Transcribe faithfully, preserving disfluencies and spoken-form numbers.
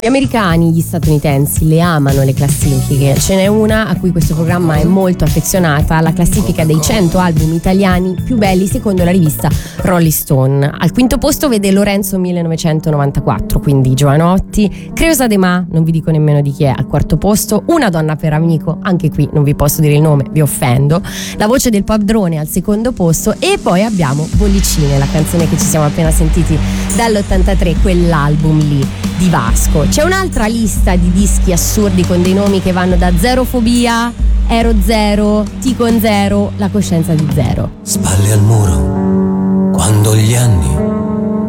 Gli americani, gli statunitensi le amano le classifiche. Ce n'è una a cui questo programma è molto affezionata, la classifica dei cento album italiani più belli secondo la rivista Rolling Stone. Al quinto posto vede Lorenzo millenovecentonovantaquattro, quindi Giovanotti. Creusa De Ma, non vi dico nemmeno di chi è, al quarto posto. Una donna per amico, anche qui non vi posso dire il nome, vi offendo. La voce del padrone al secondo posto. E poi abbiamo Bollicine, la canzone che ci siamo appena sentiti dall'ottantatré, quell'album lì di Vasco. C'è un'altra lista di dischi assurdi con dei nomi che vanno da Zerofobia, Ero Zero, T con Zero, La coscienza di zero. Spalle al muro, quando gli anni